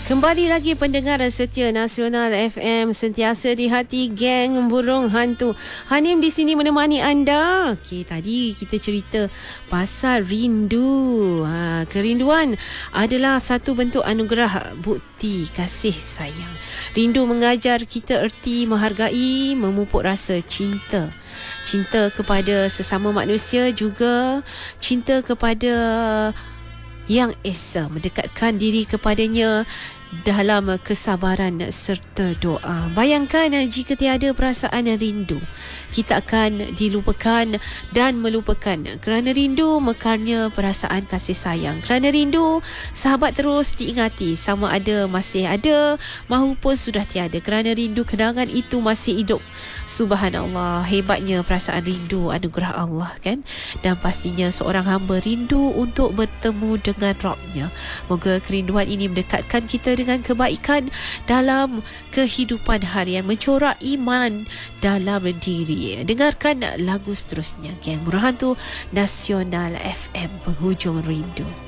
Kembali lagi pendengar setia Nasional FM, sentiasa di hati geng burung hantu. Hanim di sini menemani anda. Okey, tadi kita cerita pasal rindu. Kerinduan adalah satu bentuk anugerah, bukti kasih sayang. Rindu mengajar kita erti menghargai, memupuk rasa cinta. Cinta kepada sesama manusia, juga cinta kepada Yang Esa, mendekatkan diri kepadanya dalam kesabaran serta doa. Bayangkan jika tiada perasaan rindu, kita akan dilupakan dan melupakan. Kerana rindu mekarnya perasaan kasih sayang. Kerana rindu, sahabat terus diingati, sama ada masih ada mahupun sudah tiada. Kerana rindu, kenangan itu masih hidup. Subhanallah, hebatnya perasaan rindu, anugerah Allah kan. Dan pastinya seorang hamba rindu untuk bertemu dengan Rabbnya. Moga kerinduan ini mendekatkan kita dengan kebaikan dalam kehidupan harian, mencorak iman dalam diri. Dengarkan lagu seterusnya, Geng Burung Hantu Nasional FM, Penghujung Rindu.